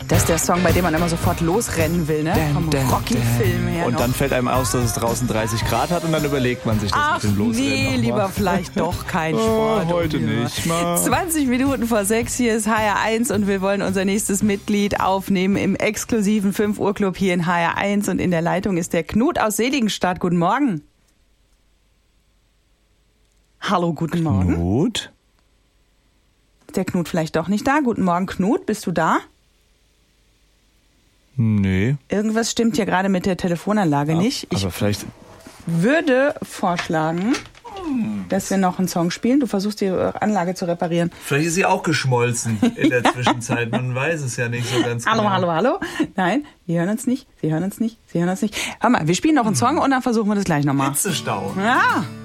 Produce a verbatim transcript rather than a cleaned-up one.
Das ist der Song, bei dem man immer sofort losrennen will, ne? Vom Rocky-Film her. Und noch. dann fällt einem aus, dass es draußen dreißig Grad hat und dann überlegt man sich das Ach, mit dem Losrennen. nee, noch lieber mal. vielleicht doch kein Sport. Oh, heute Ja. nicht mal. zwanzig Minuten vor sechs, hier ist H R eins und wir wollen unser nächstes Mitglied aufnehmen im exklusiven fünf Uhr Club hier in H R eins und in der Leitung ist der Knut aus Seligenstadt. Guten Morgen. Hallo, guten Morgen. Gut. Ist der Knut vielleicht doch nicht da? Guten Morgen, Knut, bist du da? Nee. Irgendwas stimmt hier gerade mit der Telefonanlage nicht. Ich Aber vielleicht... würde vorschlagen, dass wir noch einen Song spielen. Du versuchst die Anlage zu reparieren. Vielleicht ist sie auch geschmolzen in der Zwischenzeit. Man weiß es ja nicht so ganz Hallo, genau. hallo, hallo. Nein, Sie hören uns nicht. Sie hören uns nicht. Sie hören uns nicht. Hör mal, wir spielen noch einen Song und dann versuchen wir das gleich nochmal. Hitzestau. Ja.